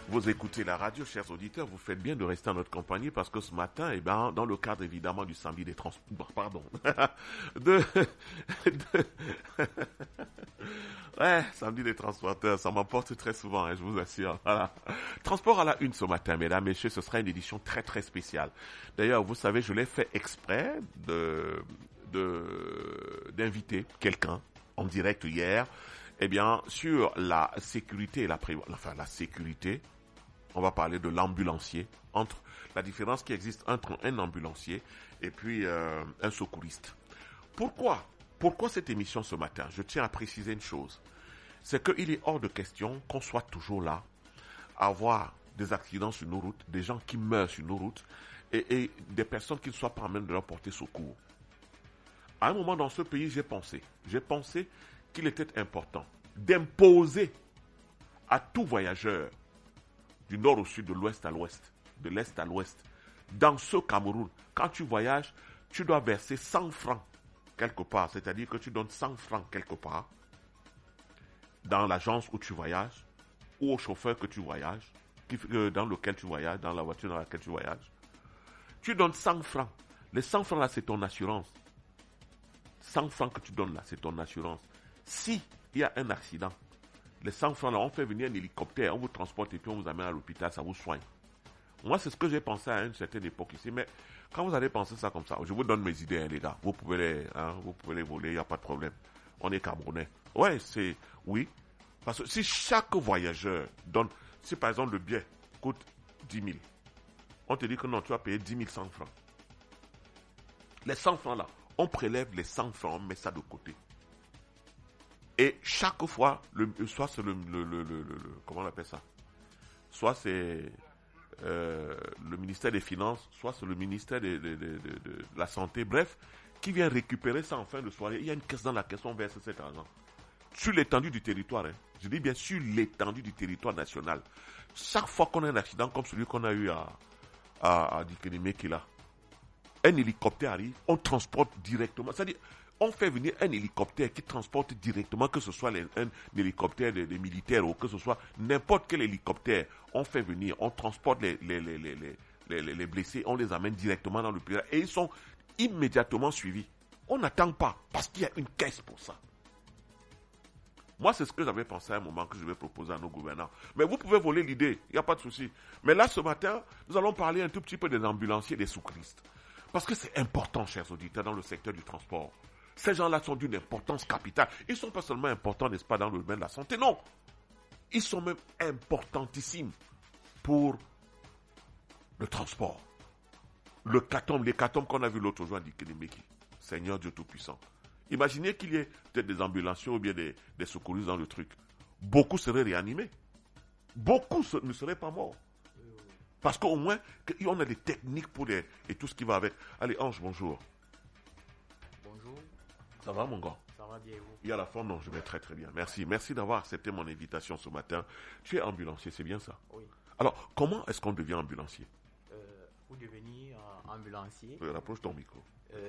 Vous écoutez la radio, chers auditeurs, vous faites bien de rester en notre compagnie parce que ce matin, dans le cadre évidemment du samedi des transports, pardon, de, ouais, samedi des transporteurs, ça m'emporte très souvent, je vous assure. Voilà. Transport à la une ce matin, mesdames, messieurs, ce sera une édition très très spéciale. D'ailleurs, vous savez, je l'ai fait exprès d'inviter quelqu'un en direct hier, sur la sécurité et la prévention, la sécurité. On va parler de l'ambulancier, entre la différence qui existe entre un ambulancier et puis un secouriste. Pourquoi cette émission ce matin? Je tiens à préciser une chose. C'est qu'il est hors de question qu'on soit toujours là, à avoir des accidents sur nos routes, des gens qui meurent sur nos routes et des personnes qui ne soient pas à même de leur porter secours. À un moment dans ce pays, j'ai pensé qu'il était important d'imposer à tout voyageur du nord au sud, de l'ouest à l'ouest, de l'est à l'ouest, dans ce Cameroun, quand tu voyages, tu dois verser 100 francs quelque part, c'est-à-dire que tu donnes 100 francs quelque part dans l'agence où tu voyages ou au chauffeur que tu voyages, dans lequel tu voyages, dans la voiture dans laquelle tu voyages. Tu donnes 100 francs. Les 100 francs là, c'est ton assurance. 100 francs que tu donnes là, c'est ton assurance. Si il y a un accident, les 100 francs là, on fait venir un hélicoptère, on vous transporte et puis on vous amène à l'hôpital, ça vous soigne. Moi, c'est ce que j'ai pensé à une certaine époque ici, mais quand vous allez penser ça comme ça, je vous donne mes idées, les gars. Vous pouvez les voler, il n'y a pas de problème. On est Camerounais. Oui. Parce que si chaque voyageur donne, si par exemple le billet coûte 10 000, on te dit que non, tu vas payer 10 100 francs. Les 100 francs là, on prélève les 100 francs, on met ça de côté. Et chaque fois, soit c'est comment on appelle ça? Soit c'est le ministère des Finances, soit c'est le ministère de la Santé, bref, qui vient récupérer ça en fin de soirée. Il y a une caisse dans laquelle on verse cet argent. Sur l'étendue du territoire, je dis bien sur l'étendue du territoire national. Chaque fois qu'on a un accident comme celui qu'on a eu à Dikenemekela, un hélicoptère arrive, on transporte directement. C'est-à-dire, on fait venir un hélicoptère qui transporte directement, que ce soit un hélicoptère des militaires ou que ce soit n'importe quel hélicoptère. On fait venir, on transporte les blessés, on les amène directement dans l'hôpital et ils sont immédiatement suivis. On n'attend pas parce qu'il y a une caisse pour ça. Moi, c'est ce que j'avais pensé à un moment que je vais proposer à nos gouvernants. Mais vous pouvez voler l'idée, il n'y a pas de souci. Mais là, ce matin, nous allons parler un tout petit peu des ambulanciers et des secouristes. Parce que c'est important, chers auditeurs, dans le secteur du transport. Ces gens-là sont d'une importance capitale. Ils ne sont pas seulement importants, n'est-ce pas, dans le domaine de la santé, non. Ils sont même importantissimes pour le transport. L'hécatombe qu'on a vu l'autre jour à Dikenemeki. Seigneur Dieu Tout-Puissant. Imaginez qu'il y ait peut-être des ambulanciers ou bien des secouristes dans le truc. Beaucoup seraient réanimés. Beaucoup ne seraient pas morts. Parce qu'au moins, on a des techniques pour et tout ce qui va avec. Allez, Ange, bonjour. Bonjour. Ça va, mon gars? Ça va bien, et vous? Il y a la forme? Non, je vais très très bien. Merci. Merci d'avoir accepté mon invitation ce matin. Tu es ambulancier, c'est bien ça? Oui. Alors, comment est-ce qu'on devient ambulancier? Pour devenir ambulancier, Rapproche ton micro.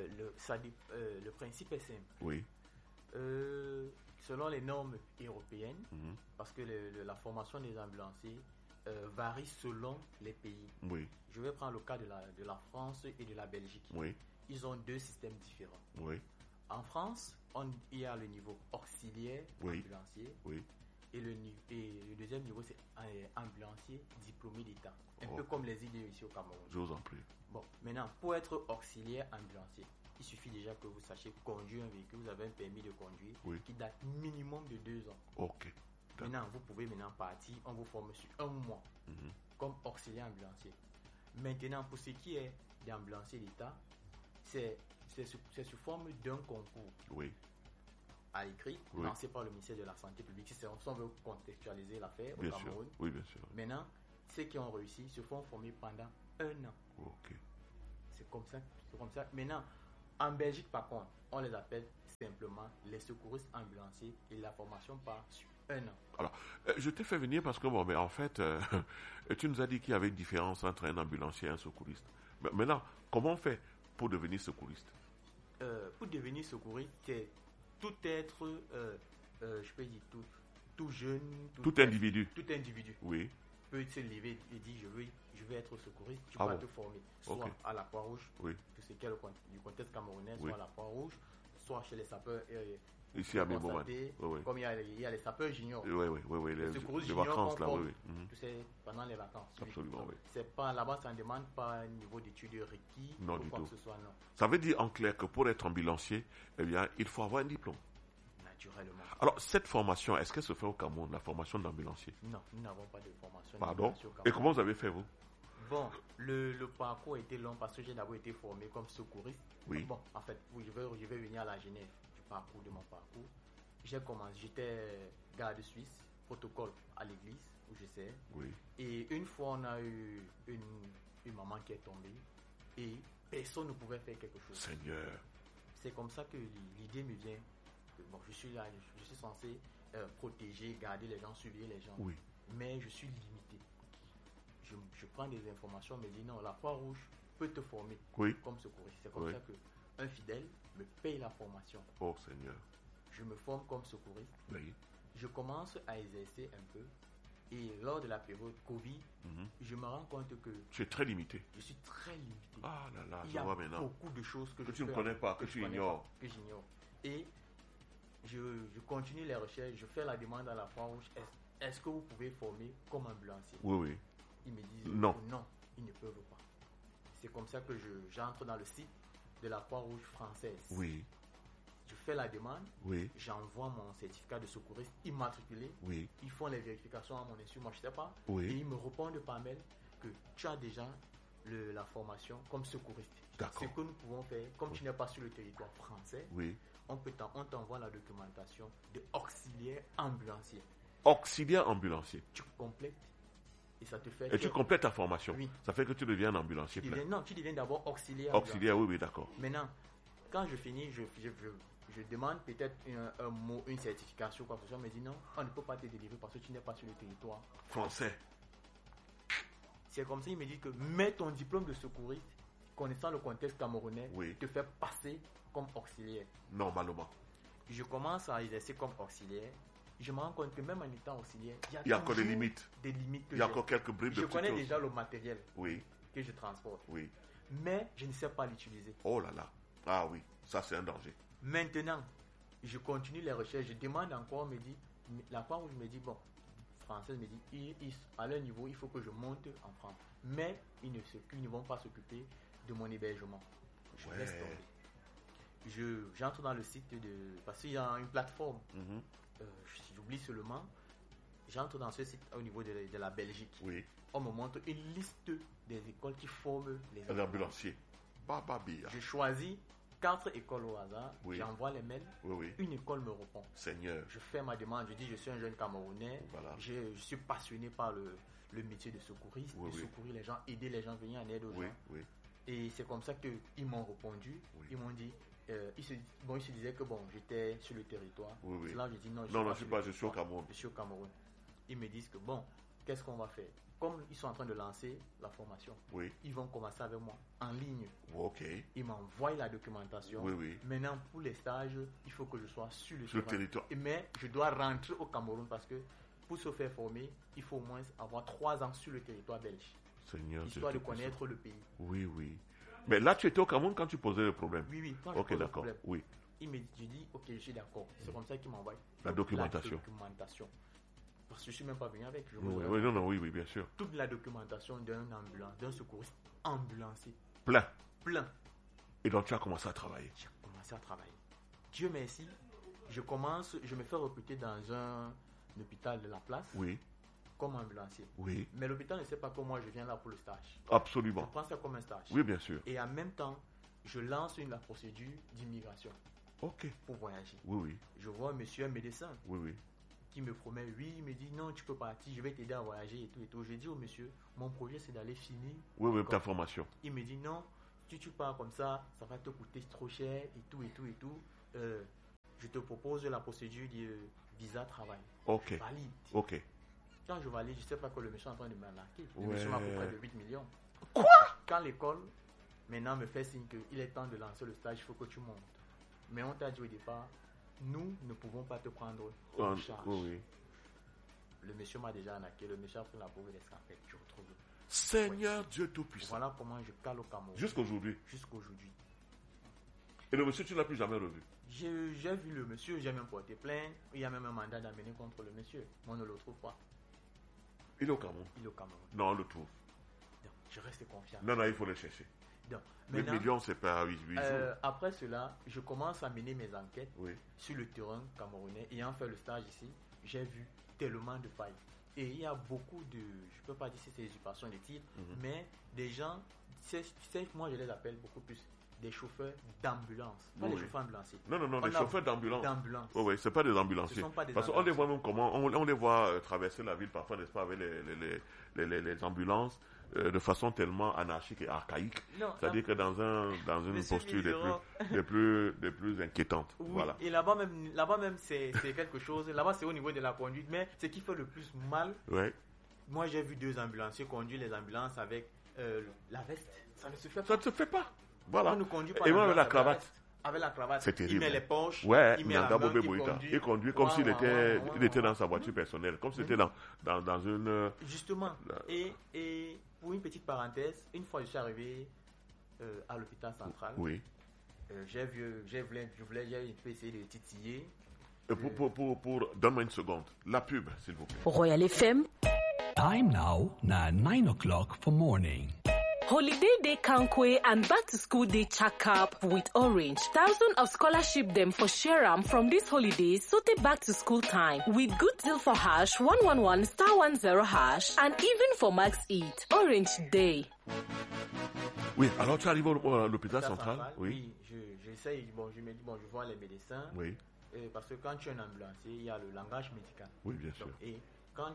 le principe est simple. Oui. Selon les normes européennes, parce que la formation des ambulanciers varie selon les pays. Oui. Je vais prendre le cas de la France et de la Belgique. Oui. Ils ont deux systèmes différents. Oui. En France, il y a le niveau auxiliaire ambulancier. Oui. Et le deuxième niveau, c'est ambulancier diplômé d'État. Un peu comme les idées ici au Cameroun. Je vous en prie. Bon, maintenant, pour être auxiliaire ambulancier, il suffit déjà que vous sachiez conduire un véhicule. Vous avez un permis de conduire qui date minimum de 2 ans. Ok. Maintenant, vous pouvez partir, on vous forme sur 1 mois comme auxiliaire ambulancier. Maintenant, pour ce qui est d'ambulancier d'État, c'est sous forme d'un concours. Oui. À l'écrit, lancé par le ministère de la Santé publique. Si on veut contextualiser l'affaire au Cameroun. Oui, bien sûr. Maintenant, ceux qui ont réussi se font former pendant 1 an. Ok. C'est comme ça. Maintenant, en Belgique, par contre, on les appelle simplement les secouristes ambulanciers et la formation part sur 1 an. Alors, je t'ai fait venir parce que, mais en fait, tu nous as dit qu'il y avait une différence entre un ambulancier et un secouriste. Mais maintenant, comment on fait pour devenir secouriste? Pour devenir secouriste, c'est tout être, je peux dire tout jeune. Tout individu. Tout individu. Oui. peut se lever et dire je veux être secouriste, tu Ah vas bon. te former. Soit Ok. à la Croix-Rouge, Oui. que c'est quel du contexte camerounais, Oui. soit à la Croix-Rouge, soit chez les sapeurs. Ici à Mimoman. Constater, Oui, oui. comme il y a les sapeurs juniors. Oui. Les secouristes Les juniors vacances, qu'on là, forme, oui. Mhm. tu sais, pendant les vacances. Absolument, Donc, oui. C'est pas, là-bas, ça ne demande pas un niveau d'études requis. Non, ou du quoi tout. que ce soit, non. Ça veut dire en clair que pour être ambulancier, eh bien, il faut avoir un diplôme. Naturellement. Alors, cette formation, est-ce qu'elle se fait au Cameroun, la formation d'ambulancier? Non, nous n'avons pas de formation. Pardon? d'ambulancier au Cameroun. Et comment vous avez fait, vous? Bon, le parcours a été long parce que j'ai d'abord été formé comme secouriste. Oui. Bon, en fait, oui, je vais venir à la genèse du parcours de mon parcours. J'ai commencé, j'étais garde suisse, protocole à l'église où je sais. Oui. Et une fois, on a eu une maman qui est tombée et personne ne pouvait faire quelque chose. Seigneur. C'est comme ça que l'idée me vient. Bon, je suis là, je suis censé protéger, garder les gens, surveiller les gens. Oui. Mais je suis limité. Je prends des informations, mais dis non, la Croix-Rouge peut te former Oui. comme secouriste. C'est comme Oui. ça qu'un fidèle me paye la formation. Oh, Seigneur. Je me forme comme secouriste. Oui. Je commence à exercer un peu. Et lors de la période Covid, Mhm. je me rends compte que Tu es très limité. je suis très limité. Ah là là, Il je y a vois maintenant. beaucoup de choses que Que je tu ne fais, connais pas, que je tu connais ignores. pas, que j'ignore. Et je continue les recherches, je fais la demande à la Croix-Rouge. Est-ce que vous pouvez former comme ambulancier? Oui, oui. Ils me disent Non. non, ils ne peuvent pas. C'est comme ça que j'entre dans le site de la Croix-Rouge française. Oui, Je fais la demande, oui, j'envoie mon certificat de secouriste immatriculé. oui, Ils font les vérifications à mon insu, moi je ne sais pas. Oui. Et ils me répondent par mail que tu as déjà la formation comme secouriste. D'accord. Ce que nous pouvons faire, comme tu n'es pas sur le territoire français, oui. on t'envoie la documentation de auxiliaire ambulancier. Auxiliaire ambulancier. Tu complètes et ça te fait. Et tu complètes ta formation. Oui. Ça fait que tu deviens un ambulancier plein. Non, tu deviens d'abord auxiliaire. Auxiliaire, oui, oui, d'accord. Maintenant, quand je finis, je demande peut-être un mot, une certification, quoi que ce soit. On me dit non, on ne peut pas te délivrer parce que tu n'es pas sur le territoire. Français. C'est comme ça, il me dit que mets ton diplôme de secouriste, connaissant le contexte camerounais, Oui. te fait passer comme auxiliaire. Normalement. Je commence à exercer comme auxiliaire. Je me rends compte que même en étant auxiliaire, Il y a encore des toujours limites. des limites que Il y a j'ai. encore quelques bribes de Je petites connais choses. déjà le matériel Oui, que je transporte, oui. mais je ne sais pas l'utiliser. Oh là là. Ah oui, ça c'est un danger. Maintenant, je continue les recherches, je demande encore, on me dit, la part où je me dis, bon, française me dit, à leur niveau, il faut que je monte en France. Mais ils ne vont pas s'occuper de mon hébergement. Je Ouais. laisse tomber. J'entre dans le site parce qu'il y a une plateforme, Mhm. j'oublie seulement, j'entre dans ce site au niveau de la Belgique. Oui. On me montre une liste des écoles qui forment les Un ambulancier. Baba Bia. Je choisis 4 écoles au hasard, Oui. j'envoie les mails, Oui, oui. une école me répond. Seigneur. Je fais ma demande, je dis je suis un jeune Camerounais, Voilà. je suis passionné par le métier de secouriste, Oui, de oui. secourir les gens, aider les gens, venir en aide aux Oui, gens. oui. Et c'est comme ça qu'ils m'ont répondu, Oui. ils m'ont dit, ils se disaient que bon, j'étais sur le territoire. Oui, oui. C'est là que j'ai dit non, Non, non, je sur suis le pas, je suis au territoire. Cameroun. Je suis au Cameroun. Ils me disent que bon, qu'est-ce qu'on va faire? Comme ils sont en train de lancer la formation, Oui. ils vont commencer avec moi en ligne. Ok. Ils m'envoient la documentation. Oui, oui. Maintenant, pour les stages, il faut que je sois sur le Sur le terrain. territoire. Mais je dois rentrer au Cameroun parce que pour se faire former, il faut au moins avoir 3 ans sur le territoire belge, Seigneur. histoire Dieu de Tout-Puissant. connaître le pays. Oui, oui. Mais là, tu étais au Cameroun quand tu posais le problème. Oui, oui, quand je Ok, pose le d'accord. problème, Oui. je dis, ok, je suis d'accord. C'est comme ça qu'ils m'envoient La toute documentation. La documentation. Parce que je ne suis même pas venu avec. Je Oui, vous oui, ai- oui, non, non, oui, oui, bien sûr. Toute la documentation d'un secouriste ambulancier. Plein. Plein. Et donc, tu as commencé à travailler. J'ai commencé à travailler. Dieu merci, je me fais recruter dans un hôpital de la place Oui, comme ambulancier. oui, Mais l'hôpital ne sait pas que moi je viens là pour le stage. Je absolument. prends ça comme un stage. Oui, bien sûr. Et en même temps, je lance la procédure d'immigration Ok. pour voyager. Oui, oui, Je vois un monsieur, un médecin, oui, oui. qui me promet, oui, il me dit non, tu peux partir, je vais t'aider à voyager et tout et tout. Je dis au monsieur, mon projet c'est d'aller finir. Oui, oui, Comme- ta formation. Il me dit non, si tu pars comme ça va te coûter trop cher et tout et tout et tout. Je te propose la procédure de visa travail. Ok, Valide. ok. Quand je valide, je ne sais pas que le monsieur est en train de m'arnaquer. Le Ouais. monsieur m'a pris près de 8 millions. Quoi? Quand l'école, maintenant, me fait signe qu'il est temps de lancer le stage, il faut que tu montes. Mais on t'a dit au départ, nous ne pouvons pas te prendre en charge. Oui, oui. Le monsieur m'a déjà arnaqué. Le monsieur a pris la pauvre d'escampette. Je retrouve. Seigneur Dieu Tout-Puissant. Voilà comment je cale au Cameroun. Jusqu'aujourd'hui. Jusqu'aujourd'hui. Et le monsieur, tu ne l'as plus jamais revu. J'ai vu le monsieur, j'ai même porté plainte. Il y a même un mandat d'amener contre le monsieur. Mais on ne le trouve pas. Il est au Cameroun. Il est au Cameroun. Non, on le trouve. Donc, je reste confiant. Non, il faut le chercher. Donc, Le million, c'est pas 8 jours. Après cela, je commence à mener mes enquêtes Oui. sur le terrain camerounais. Ayant fait le stage ici, j'ai vu tellement de failles. Et il y a beaucoup de, je peux pas dire si c'est usurpation des titres, mais des gens, moi je les appelle beaucoup plus des chauffeurs d'ambulance. Pas Oui. des chauffeurs ambulanciers. Non, des chauffeurs d'ambulance. D'ambulance. Oui, c'est pas des ambulanciers. Ce sont pas des Parce qu'on les voit même comment, on les voit traverser la ville parfois, n'est-ce pas, avec les ambulances de façon tellement anarchique et archaïque. Non, C'est-à-dire que dans une Monsieur posture Bizero. des plus inquiétantes. Oui, Voilà. et là-bas même c'est quelque chose. Là-bas, c'est au niveau de la conduite. Mais ce qui fait le plus mal, Ouais. moi j'ai vu 2 ambulanciers conduire les ambulances avec la veste. Ça ne se fait pas. Ça ne se fait pas. Voilà. On ne conduit pas Et moi, avec la l'ambulance cravate. veste. Avec la cravate. C'est terrible. Il met les poches. Ouais, il met la Nyanga main, Bobé Boïta. Il conduit comme s'il était dans sa voiture personnelle, comme si c'était dans une... Justement. Et pour une petite parenthèse, une fois je suis arrivé à l'hôpital central, Oui. j'ai essayé de titiller. Donne-moi une seconde. La pub, s'il vous plaît. Royal FM. Time now, na 9 o'clock for morning. Holiday Day Kankwe and Back to School Day check up with Orange. Thousands of scholarship them for Sharam from these holidays so they back to school time with good deal for hash 111 *10 hash and even for Max Eat. Orange Day. Oui, alors tu arrives à l'hôpital central. Oui, j'essaye. Bon, je me dis, je vois les médecins. Oui. Parce que quand tu es un ambulancier, il y a le langage médical. Oui, bien sûr. Donc, et quand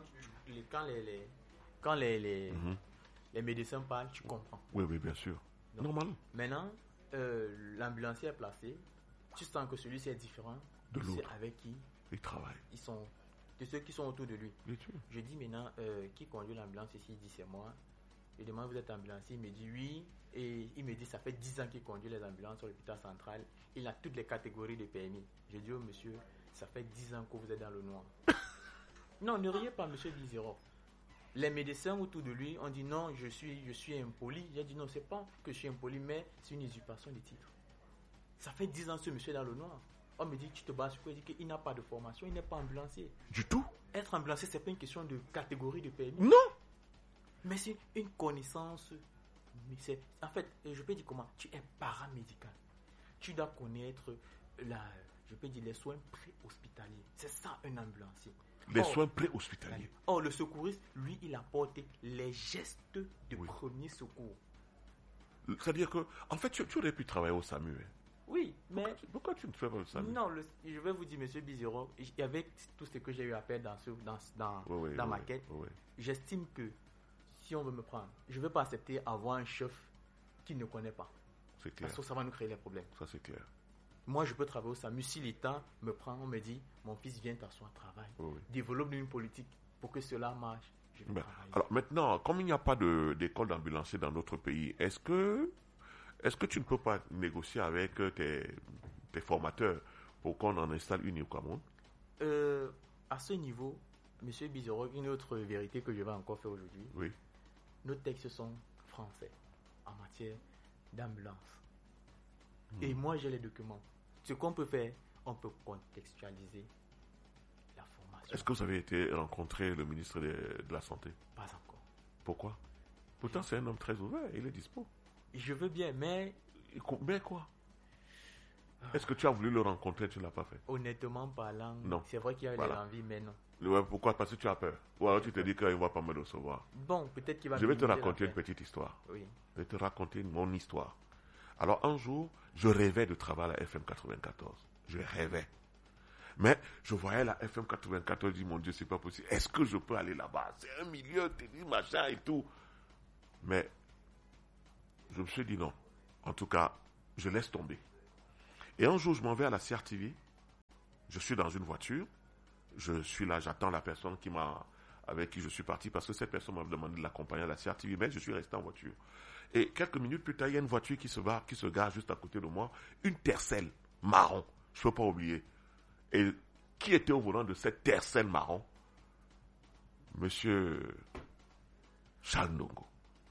les médecins parlent, tu comprends. Oui, bien sûr. Donc, Normal. Maintenant, l'ambulancier est placé. Tu sens que celui-ci est différent De l'autre. C'est avec qui Il travaille. ils sont, de ceux qui sont autour de lui. Bien sûr. Je dis maintenant, qui conduit l'ambulance ici? Il dit c'est moi. Je demande, vous êtes ambulancier? Il me dit oui. Et il me dit, ça fait 10 ans qu'il conduit les ambulances à l'hôpital central. Il a toutes les catégories de permis. Je dis, oh monsieur, ça fait 10 ans que vous êtes dans le noir. Non, ne riez pas, monsieur Bizero. Les médecins autour de lui ont dit non, je suis impoli. J'ai dit non, c'est pas que je suis impoli, mais c'est une usurpation des titres. Ça fait 10 ans que ce monsieur est dans le noir. On me dit, tu te bases sur quoi? Il dit qu'il n'a pas de formation, il n'est pas ambulancier. Du tout. Être ambulancier, c'est pas une question de catégorie de permis. Non. Mais c'est une connaissance. En fait, je peux dire comment? Tu es paramédical. Tu dois connaître les soins pré-hospitaliers. C'est ça un ambulancier. Les soins pré-hospitaliers. Or, le secouriste, lui, il apporte les gestes de premier secours. C'est-à-dire que, en fait, tu aurais pu travailler au SAMU. Hein. Oui, mais... Pourquoi tu ne fais pas le SAMU? Non, je vais vous dire, monsieur Bizero, avec tout ce que j'ai eu à faire dans ma quête, j'estime que si on veut me prendre, je ne vais pas accepter avoir un chef qui ne connaît pas. C'est clair. Parce que ça va nous créer des problèmes. Ça, c'est clair. Moi, je peux travailler au SAMU. Si l'État me prend, on me dit, mon fils vient t'asseoir, travail. Développe une politique pour que cela marche. Je vais travailler. Alors maintenant, comme il n'y a pas d'école d'ambulancier dans notre pays, est-ce que tu ne peux pas négocier avec tes formateurs pour qu'on en installe une au Cameroun? À ce niveau, monsieur Bizero, une autre vérité que je vais encore faire aujourd'hui. Oui. Nos textes sont français en matière d'ambulance. Et moi, j'ai les documents. Ce qu'on peut faire, on peut contextualiser la formation. Est-ce que vous avez été rencontrer le ministre de la Santé? Pas encore. Pourquoi? Pourtant, c'est un homme très ouvert, il est dispo. Je veux bien, mais... Mais quoi? Est-ce que tu as voulu le rencontrer, tu ne l'as pas fait? Honnêtement parlant, non. C'est vrai qu'il y a eu l'envie, mais non. Ouais, pourquoi? Parce que tu as peur. Ou alors tu te dis qu'il ne va pas me recevoir. Bon, peut-être qu'il va... Je vais te raconter une petite histoire. Oui. Je vais te raconter mon histoire. Alors un jour, je rêvais de travailler à la FM 94. Je rêvais. Mais je voyais la FM 94, je dis mon Dieu, c'est pas possible. Est-ce que je peux aller là-bas? C'est un milieu, machin et tout. Mais je me suis dit non. En tout cas, je laisse tomber. Et un jour, je m'en vais à la CRTV. Je suis dans une voiture. Je suis là, j'attends la personne avec qui je suis parti parce que cette personne m'a demandé de l'accompagner à la CRTV, mais je suis resté en voiture. Et quelques minutes plus tard, il y a une voiture qui se gare juste à côté de moi, une Tercel marron, je ne peux pas oublier. Et qui était au volant de cette Tercel marron? Monsieur Charles Ndongo.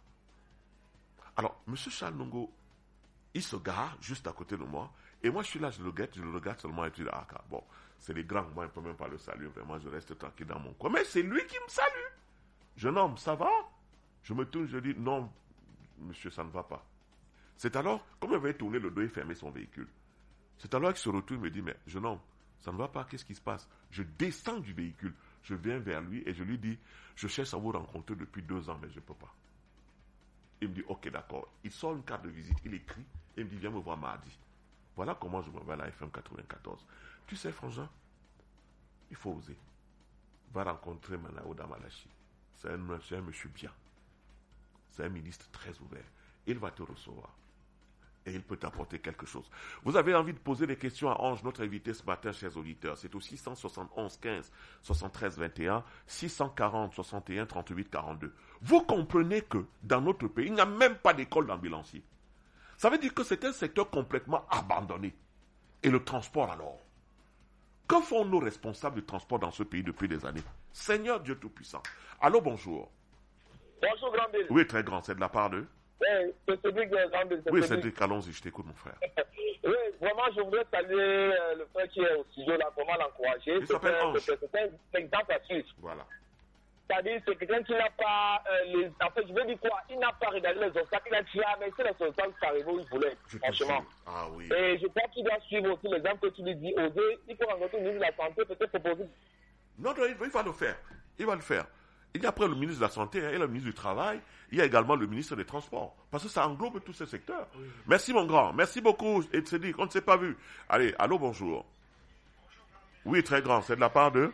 Alors, Monsieur Charles Ndongo, il se gare juste à côté de moi. Et moi, je suis là, je le regarde seulement et je dis, ah, bon, c'est les grands, moi, je ne peux même pas le saluer, vraiment, je reste tranquille dans mon coin. Mais c'est lui qui me salue. Jeune homme, ça va? Je me tourne, je dis, non, monsieur, ça ne va pas. C'est alors, comme il avait tourné le dos et fermé son véhicule, c'est alors qu'il se retourne et me dit, mais jeune homme, ça ne va pas, qu'est-ce qui se passe? Je descends du véhicule, je viens vers lui et je lui dis, je cherche à vous rencontrer depuis 2 ans, mais je ne peux pas. Il me dit, ok, d'accord. Il sort une carte de visite, il écrit, et il me dit, viens me voir mardi. Voilà comment je me vais à la FM 94. Tu sais, Frangin, il faut oser. Va rencontrer Manao Damalachi. C'est un monsieur bien. C'est un ministre très ouvert. Il va te recevoir. Et il peut t'apporter quelque chose. Vous avez envie de poser des questions à Ange, notre invité ce matin, chers auditeurs. C'est au 671 15 73 21, 640 61 38 42. Vous comprenez que dans notre pays, il n'y a même pas d'école d'ambulancier. Ça veut dire que c'est un secteur complètement abandonné. Et le transport alors? Que font nos responsables du transport dans ce pays depuis des années? Seigneur Dieu Tout-Puissant. Allô, bonjour. Bonjour, Grand-Bill. Oui, très grand. C'est de la part d'eux? Oui, c'est Cédric, Grand-Bill. Oui, Cédric, allons-y, je t'écoute, mon frère. Oui, vraiment, je voudrais saluer le frère qui est au studio là, comment l'encourager. Il s'appelle Ange. C'est un exemple à suivre. Voilà. C'est-à-dire, c'est quelqu'un qui n'a pas, en fait, je veux dire quoi, il n'a pas regardé les obstacles, il a traversé les obstacles par où il voulait, franchement. Ah oui. Et je crois qu'il doit suivre aussi l'exemple que tu lui dis, oser, il faut rencontrer le ministre de la Santé, peut-être proposer. Non, il va le faire. Il va le faire. Il y a après le ministre de la Santé et le ministre du Travail, il y a également le ministre des Transports. Parce que ça englobe tous ces secteurs. Oui. Merci, mon grand. Merci beaucoup. Et Cédric, on ne s'est pas vu. Allez, allô, bonjour. Oui, très grand. C'est de la part de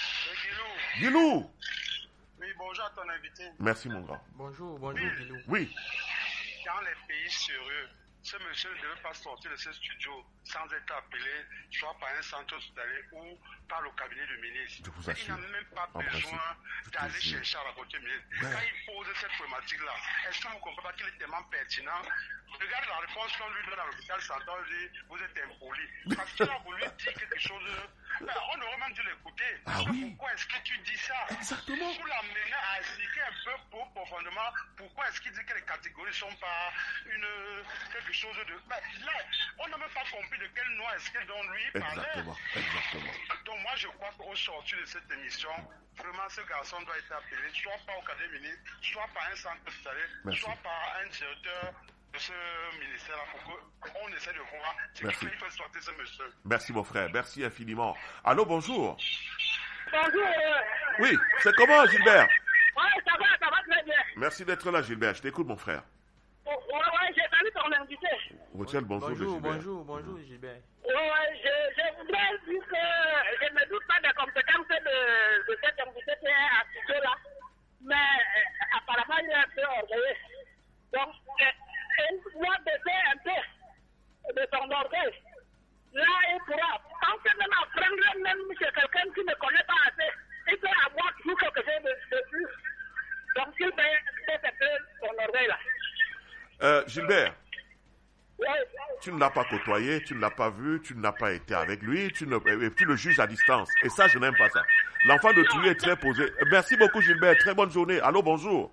Guilou. Oui, bonjour à ton invité. Merci, mon grand. Bonjour, Guilou. Oui. Dans les pays sérieux, ce monsieur ne devait pas sortir de ce studio sans être appelé, soit par un centre hospitalier ou par le cabinet du ministre. Il n'a même pas besoin d'aller chercher à raconter le ministre. Ouais. Quand il pose cette problématique-là, est-ce que vous ne comprenez pas qu'il est tellement pertinent? Regardez la réponse qu'on lui donne à l'hôpital central, il dit, vous êtes impoli. Parce qu'il a voulu dire quelque chose, on aurait même dû l'écouter. Ah oui. Pourquoi est-ce que tu dis ça? Exactement. Pour l'amener à expliquer un peu profondément pourquoi est-ce qu'il dit que les catégories ne sont pas quelque chose de... Ben, là, on n'a même pas compris de quelle loi est-ce que dont lui parlait. Exactement. Donc moi je crois qu'au sorti de cette émission, vraiment ce garçon doit être appelé, soit par au cabinet ministre, soit par un centre hospitalier, soit par un directeur de ce ministère-là, pour qu'on essaie de voir ce qu'il fait sortir ce monsieur. Merci mon frère, merci infiniment. Allô, bonjour. Bonjour. Oui, c'est comment Gilbert? Oui, ça va très bien. Merci d'être là Gilbert, je t'écoute mon frère. Oui, j'ai salué ton invité. Retiens le bonjour de Gilbert. Bonjour Gilbert. Oui, je voudrais dire que je ne doute pas des compétences de cet invité qui est à ce studio-là. Mais apparemment, il est un peu orgueilleux. Donc, il doit baisser un peu de son orgueil. Là, il pourra penser même à prendre même chez quelqu'un qui ne connaît pas assez. Il peut avoir toujours quelque chose de plus. Donc, il baisse un peu son orgueil là. Gilbert, oui. Tu ne l'as pas côtoyé, tu ne l'as pas vu, tu n'as pas été avec lui, tu le juges à distance. Et ça, je n'aime pas ça. L'enfant de Toulouse est très posé. Merci beaucoup Gilbert, très bonne journée. Allô, bonjour.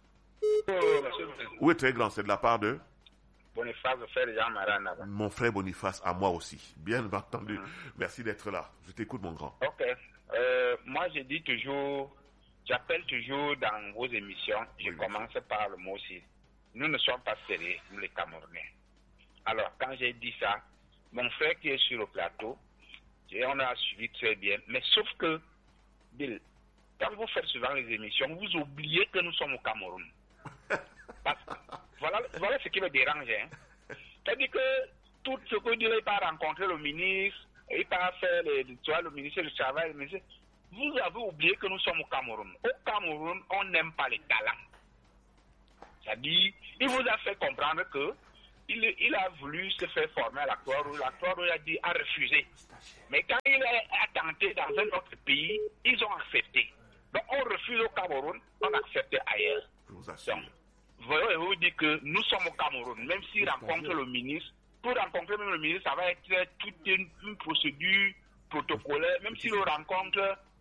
Oui, très grand, c'est de la part de Boniface, le frère de Jean Marana. Mon frère Boniface, à moi aussi. Bien entendu. Merci d'être là. Je t'écoute, mon grand. Ok. Moi, je dis toujours, j'appelle toujours dans vos émissions, je commence par le mot aussi. Nous ne sommes pas sérieux, nous les Camerounais. Alors, quand j'ai dit ça, mon frère qui est sur le plateau, on a suivi très bien. Mais sauf que, Bill, quand vous faites souvent les émissions, vous oubliez que nous sommes au Cameroun. Voilà ce qui me dérange. Hein. C'est-à-dire que tout ce que dit, il part rencontrer le ministre, il part faire le ministère du Travail, vous avez oublié que nous sommes au Cameroun. Au Cameroun, on n'aime pas les talents. C'est-à-dire, il vous a fait comprendre que il a voulu se faire former à la Croix-Rouge. La Croix-Rouge a refusé. Mais quand il a tenté dans un autre pays, ils ont accepté. Donc on refuse au Cameroun, on accepte ailleurs. Je vous assure. Donc, vous dites que nous sommes au Cameroun, même s'il rencontre le ministre, pour rencontrer même le ministre, ça va être toute une procédure protocolaire. Même s'il le rencontre,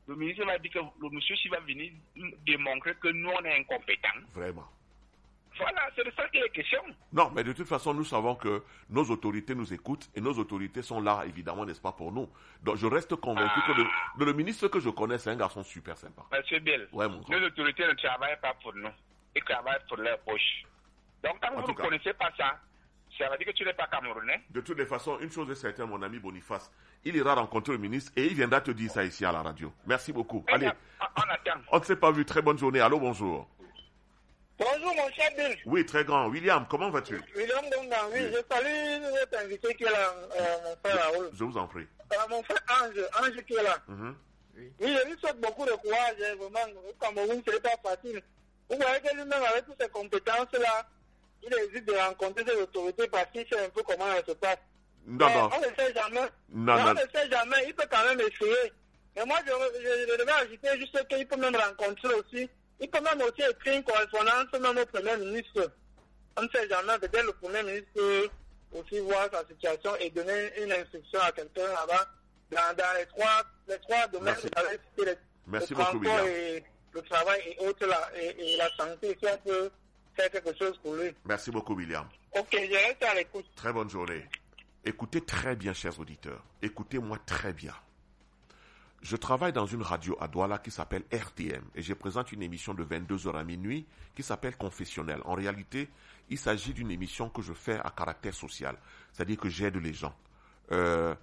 le ministre va dire que le monsieur va venir démontrer que nous, on est incompétents. Vraiment. Voilà, c'est de ça qu'il est question. Non, mais de toute façon, nous savons que nos autorités nous écoutent et nos autorités sont là, évidemment, n'est-ce pas, pour nous. Donc, je reste convaincu que le ministre que je connais, c'est un garçon super sympa. Monsieur Bill, ouais, mon nos autorités ne travaillent pas pour nous. Ils travaillent pour leur poche. Donc, quand vous ne connaissez pas ça, ça veut dire que tu n'es pas camerounais. De toutes les façons, une chose est certaine, mon ami Boniface, il ira rencontrer le ministre et il viendra te dire ça ici à la radio. Merci beaucoup. Allez, on attend. On ne s'est pas vu. Très bonne journée. Allô, bonjour. Bonjour, mon cher Bill. Oui, très grand. William, comment vas-tu? William Dongan, oui, je salue votre invité qui est là, mon frère Raoul. Je vous en prie. Mon frère Ange qui est là. Oui, je lui souhaite beaucoup de courage, vraiment. Au Cameroun, ce n'est pas facile. Vous voyez que lui-même, avec toutes ces compétences-là, il hésite de rencontrer des autorités parce qu'il sait un peu comment elles se passent. Non. On ne sait jamais. On ne sait jamais, il peut quand même essayer. Mais moi, je devais ajouter juste qu'il peut même rencontrer aussi. Il peut même aussi écrire une correspondance même au Premier ministre. On ne sait jamais, peut-être le Premier ministre peut aussi voir sa situation et donner une instruction à quelqu'un là-bas dans les trois domaines. Merci beaucoup, William. Et le travail et autres là, et la santé, si on peut faire quelque chose pour lui. Merci beaucoup, William. Ok, je reste à l'écoute. Très bonne journée. Écoutez très bien, chers auditeurs. Écoutez-moi très bien. Je travaille dans une radio à Douala qui s'appelle RTM et je présente une émission de 22h à minuit qui s'appelle Confessionnel. En réalité, il s'agit d'une émission que je fais à caractère social, c'est-à-dire que j'aide les gens. Dans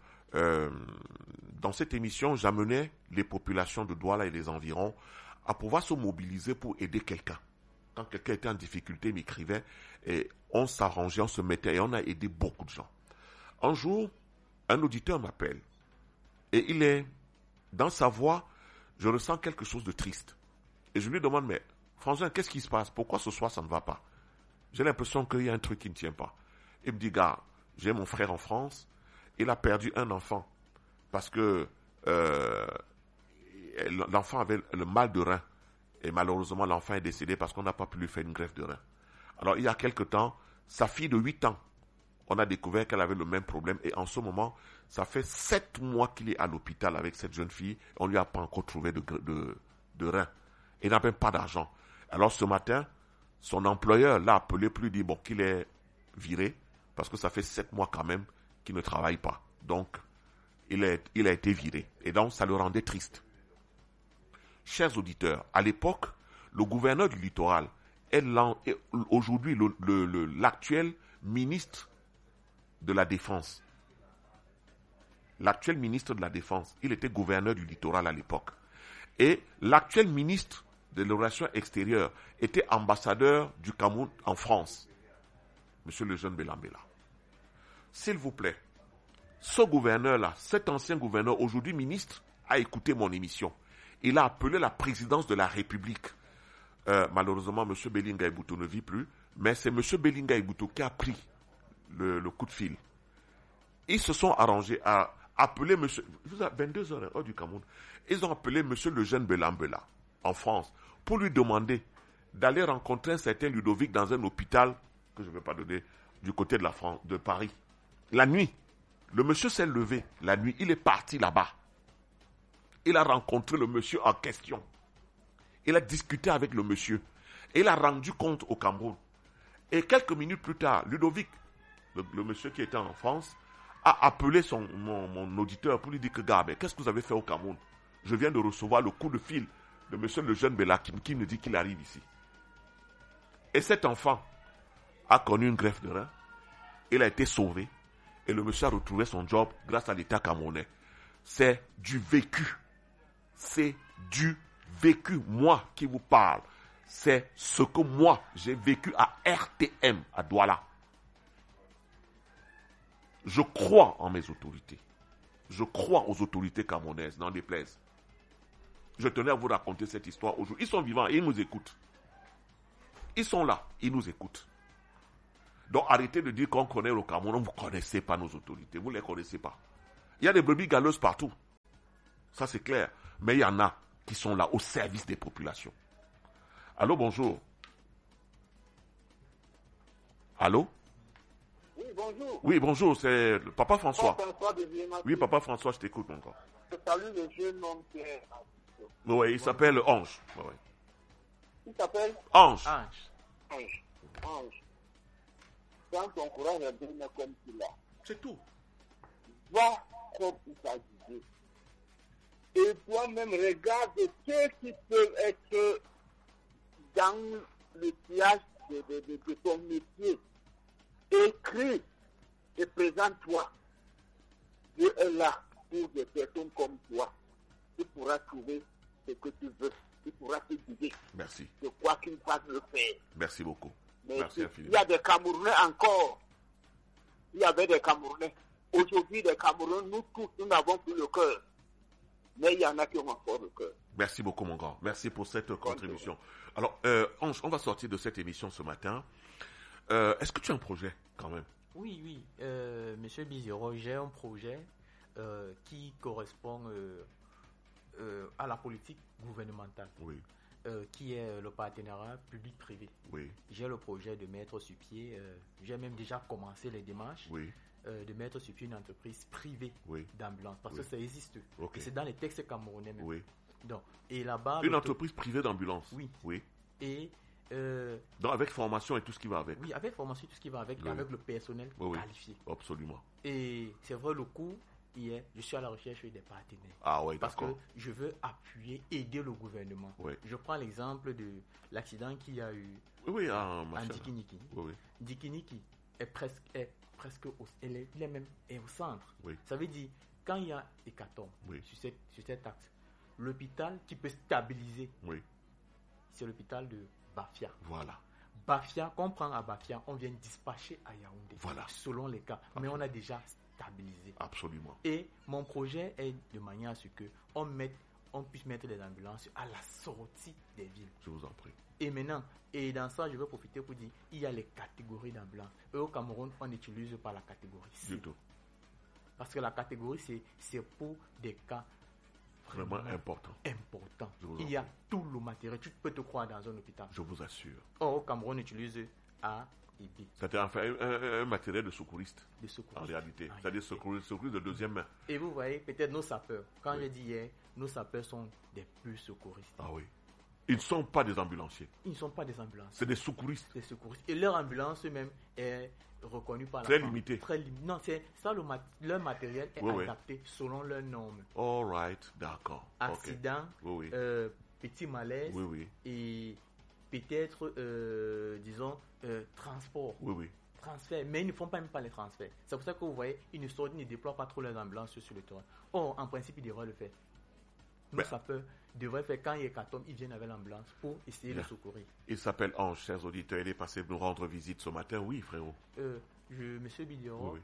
cette émission, j'amenais les populations de Douala et les environs à pouvoir se mobiliser pour aider quelqu'un. Quand quelqu'un était en difficulté, il m'écrivait et on s'arrangeait, on se mettait et on a aidé beaucoup de gens. Un jour, un auditeur m'appelle et il est... Dans sa voix, je ressens quelque chose de triste. Et je lui demande, mais François, qu'est-ce qui se passe? Pourquoi ce soir ça ne va pas? J'ai l'impression qu'il y a un truc qui ne tient pas. Il me dit, gars, j'ai mon frère en France, il a perdu un enfant parce que l'enfant avait le mal de rein. Et malheureusement, l'enfant est décédé parce qu'on n'a pas pu lui faire une greffe de rein. Alors, il y a quelque temps, sa fille de 8 ans, on a découvert qu'elle avait le même problème et en ce moment, ça fait 7 mois qu'il est à l'hôpital avec cette jeune fille. On ne lui a pas encore trouvé de rein. Il n'a même pas d'argent. Alors ce matin, son employeur l'a appelé pour lui dire qu'il est viré parce que ça fait 7 mois quand même qu'il ne travaille pas. Donc, il a été viré. Et donc, ça le rendait triste. Chers auditeurs, à l'époque, le gouverneur du littoral est aujourd'hui l'actuel ministre de la Défense. L'actuel ministre de la Défense, il était gouverneur du littoral à l'époque. Et l'actuel ministre des Relations extérieures était ambassadeur du Cameroun en France, Monsieur le jeune Belambela. S'il vous plaît, ce gouverneur-là, cet ancien gouverneur, aujourd'hui ministre, a écouté mon émission. Il a appelé la présidence de la République. Malheureusement, M. Belinga Ebouto ne vit plus, mais c'est M. Belinga Ebouto qui a pris le coup de fil. Ils se sont arrangés à appeler M. 22h hors du Cameroun. Ils ont appelé M. le jeune Belambela en France pour lui demander d'aller rencontrer un certain Ludovic dans un hôpital que je ne vais pas donner du côté de la France, de Paris. La nuit, le monsieur s'est levé. La nuit, il est parti là-bas. Il a rencontré le monsieur en question. Il a discuté avec le monsieur. Et il a rendu compte au Cameroun. Et quelques minutes plus tard, Ludovic, le monsieur qui était en France, a appelé mon auditeur pour lui dire que, gars, mais qu'est-ce que vous avez fait au Cameroun? Je viens de recevoir le coup de fil de monsieur le jeune Bella qui me dit qu'il arrive ici. Et cet enfant a connu une greffe de rein. Il a été sauvé. Et le monsieur a retrouvé son job grâce à l'État camerounais. C'est du vécu. C'est du vécu. Moi qui vous parle. C'est ce que moi, j'ai vécu à RTM, à Douala. Je crois en mes autorités. Je crois aux autorités camerounaises, n'en déplaise. Je tenais à vous raconter cette histoire aujourd'hui. Ils sont vivants et ils nous écoutent. Ils sont là, ils nous écoutent. Donc arrêtez de dire qu'on connaît le Cameroun. Vous ne connaissez pas nos autorités, vous ne les connaissez pas. Il y a des brebis galeuses partout. Ça c'est clair. Mais il y en a qui sont là au service des populations. Allô, bonjour. Allô? Oui, bonjour. Oui, bonjour, c'est Papa François. François de Viema. Oui, Papa François, je t'écoute encore. Je salue le jeune homme qui est Oui, il s'appelle Ange. Ouais. Il s'appelle Ange. Ange. Quand ton courage est bien comme tu l'as. C'est tout. Va comme il s'agit. Et toi-même, regarde ceux qui peuvent être dans le sillage de ton métier. Écris et présente-toi. Dieu est là pour des personnes comme toi. Tu pourras trouver ce que tu veux. Tu pourras te guider. Merci. De quoi qu'il fasse le faire. Merci beaucoup. Mais merci il y a des Camerounais encore. Il y avait des Camerounais. Aujourd'hui, des Camerounais, nous tous, nous n'avons plus le cœur. Mais il y en a qui ont encore le cœur. Merci beaucoup, mon grand. Merci pour cette contribution. Alors, Ange, on va sortir de cette émission ce matin. Est-ce que tu as un projet, quand même? Oui. Monsieur Bizero, j'ai un projet qui correspond à la politique gouvernementale. Oui. Qui est le partenariat public-privé. Oui. J'ai le projet de mettre sur pied, j'ai même déjà commencé les démarches, oui. De mettre sur pied une entreprise privée d'ambulance, parce que ça existe. Okay. C'est dans les textes camerounais même. Oui. Donc, et là-bas, une entreprise privée d'ambulance. Oui. Et donc avec formation et tout ce qui va avec. Oui, avec formation et tout ce qui va avec, avec le personnel qualifié. Absolument. Et c'est vrai, le coût, je suis à la recherche des partenaires. Ah oui, parce d'accord. que je veux appuyer, aider le gouvernement. Oui. Je prends l'exemple de l'accident qu'il y a eu en Dikiniki. Oui. Dikiniki est presque elle est même au centre. Oui. Ça veut dire, quand il y a hécatombe sur cette axe, l'hôpital qui peut stabiliser, c'est l'hôpital de Bafia. Voilà. Bafia, qu'on prend à Bafia, on vient dispatcher à Yaoundé. Voilà. Selon les cas. Mais on a déjà stabilisé. Absolument. Et mon projet est de manière à ce qu'on puisse mettre des ambulances à la sortie des villes. Je vous en prie. Et maintenant, et dans ça, je vais profiter pour dire, il y a les catégories d'ambulances. Et au Cameroun, on n'utilise pas la catégorie C. Du tout. Parce que la catégorie C, c'est pour des cas vraiment important. Il y a tout le matériel. Tu peux te croire dans un hôpital. Je vous assure. Or, au Cameroun, on utilise A et B. C'est-à-dire enfin un matériel de secouriste. En réalité. C'est-à-dire secouriste de deuxième main. Et vous voyez, peut-être nos sapeurs. Quand j'ai dit hier, nos sapeurs sont des plus secouristes. Ah oui. Ils ne sont pas des ambulanciers. Ils ne sont pas des ambulanciers. C'est des secouristes. Des secouristes. Et leur ambulance même est reconnue par la très limité. Très limité. Non, c'est ça, leur matériel est adapté selon leurs normes. All right, d'accord. Accident, petit malaise et peut-être, disons, transport. Transfert, mais ils ne font même pas les transferts. C'est pour ça que vous voyez, ils ne déploient pas trop les ambulances sur le terrain. Or, en principe, ils devraient le faire. Nos sapeurs devraient faire, quand il y a hécatombe, ils viennent avec l'ambulance pour essayer de secourir. Il s'appelle Ange, chers auditeurs. Il est passé nous rendre visite ce matin. Oui, frérot. Monsieur Bidiro,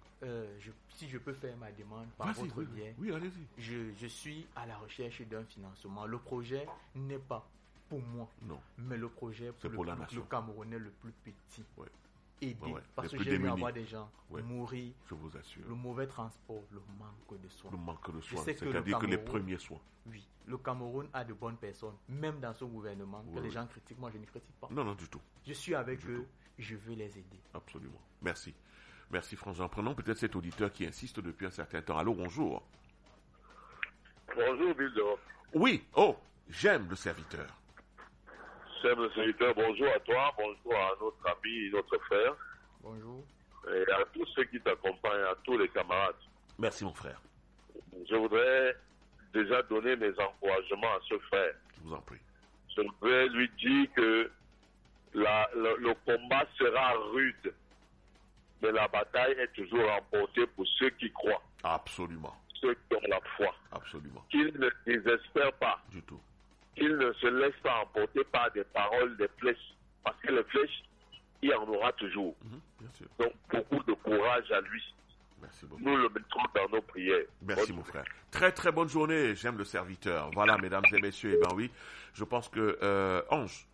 si je peux faire ma demande par votre biais. Oui, allez-y. Je suis à la recherche d'un financement. Le projet n'est pas pour moi, mais le projet pour la nation. Le Camerounais le plus petit. Aider, parce que j'ai vu avoir des gens mourir. Je vous assure. Le mauvais transport, le manque de soins. Le manque de soins, c'est-à-dire que les premiers soins. Oui, le Cameroun a de bonnes personnes, même dans son gouvernement, que les gens critiquent. Moi, je ne critique pas. Non, du tout. Je suis avec eux, je veux les aider. Absolument. Merci. Merci, François. Prenons peut-être cet auditeur qui insiste depuis un certain temps. Allô, bonjour. Bonjour, Bildo. Oui, j'aime le serviteur. J'aime le serviteur, bonjour à toi, bonjour à notre ami, notre frère. Bonjour. Et à tous ceux qui t'accompagnent, à tous les camarades. Merci, mon frère. Je voudrais déjà donner mes encouragements à ce frère. Je vous en prie. Je voudrais lui dire que le combat sera rude, mais la bataille est toujours remportée pour ceux qui croient. Absolument. Ceux qui ont la foi. Absolument. Qu'ils ne désespèrent pas. Du tout. Qu'ils ne se laissent pas emporter par des paroles, des flèches. Parce que les flèches, il y en aura toujours. Bien sûr. Donc, beaucoup de courage à lui. Merci beaucoup. Nous le mettrons dans nos prières. Merci, mon frère. Très, très bonne journée. J'aime le serviteur. Voilà, mesdames et messieurs. Oui, je pense que, Ange,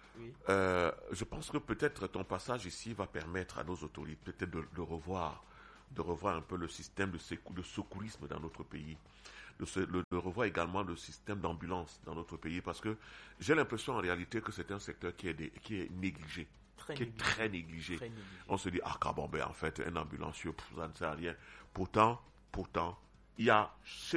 je pense que peut-être ton passage ici va permettre à nos autorités peut-être de revoir un peu le système de secourisme dans notre pays. De revoir également le système d'ambulance dans notre pays, parce que j'ai l'impression en réalité que c'est un secteur qui est négligé, très négligé. On se dit, en fait, un ambulancier, ça ne sert à rien. Pourtant, il y a